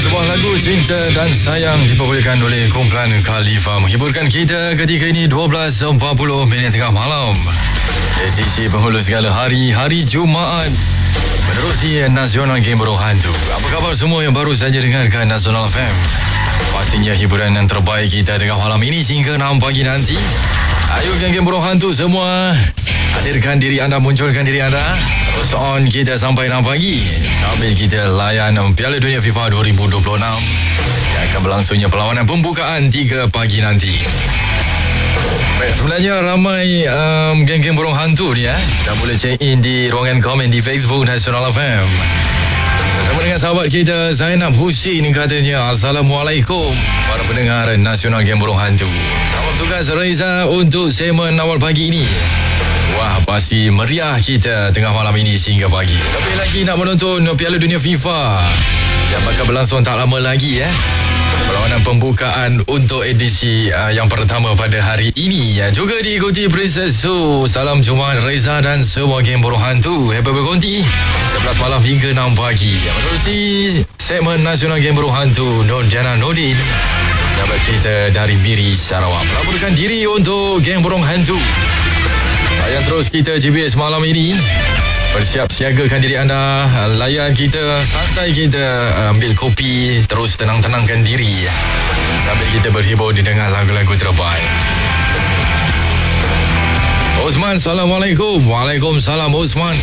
Sebuah lagu cinta dan sayang diperbolehkan oleh kumpulan Khalifa menghiburkan kita ketika ini 12.40 tengah malam. Edisi penghulu segala hari Jumaat menerusi Nasional Game Burung Hantu. Apa khabar semua yang baru saja dengarkan Nasional FM? Pastinya hiburan yang terbaik kita tengah malam ini hingga 6 pagi nanti. Ayo geng-geng Burung Hantu semua, hadirkan diri anda, munculkan diri anda. Terus on kita sampai 6 pagi sambil kita layan Piala Dunia FIFA 2026 yang akan berlangsungnya perlawanan pembukaan 3 pagi nanti. Baik, sebenarnya ramai geng-geng Burung Hantu ni dah boleh check in di ruangan komen di Facebook Nasional FM. Bersama dengan sahabat kita Zainab Husin katanya, Assalamualaikum para pendengar Nasional Game Burung Hantu. Selamat tugas Reza untuk segmen awal pagi ini. Wah, pasti meriah kita tengah malam ini sehingga pagi. Lebih lagi nak menonton Piala Dunia FIFA yang bakal berlangsung tak lama lagi perlawanan pembukaan untuk edisi yang pertama pada hari ini juga diikuti Princess Su. Salam Jumaat Reza dan semua geng Burung Hantu. Happy berkonti 11 malam hingga 6 pagi. Menerusi segmen Nasional Game Burung Hantu, Nur Jana Nordin, sahabat kita dari Miri Sarawak, melaporkan diri untuk geng Burung Hantu. Layan terus kita GBS malam ini. Bersiap siagakan diri anda, layan kita, santai kita, ambil kopi, terus tenang-tenangkan diri sambil kita berhibur dengan lagu-lagu terbaik. Osman, Assalamualaikum. Waalaikumsalam Osman.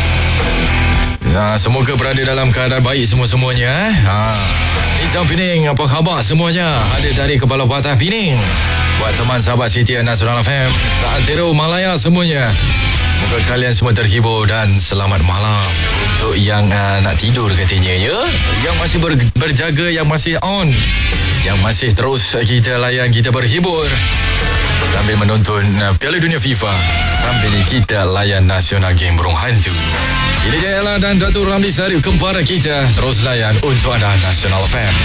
Semoga berada dalam keadaan baik semua-semuanya. Nizam Pening, apa khabar semuanya? Ada dari Kepala Patah Pening. Buat teman sahabat Siti Nasional FM, Antero Malaya semuanya, semoga kalian semua terhibur dan selamat malam. Untuk yang nak tidur katanya yang masih berjaga, yang masih on, yang masih terus kita layan, kita berhibur sambil menonton Piala Dunia FIFA, sambil kita layan Nasional Game Burung Hantu. Ini Jayala dan Datuk Ramli Sarip, kempara kita, terus layan untuk anda Nasional FM.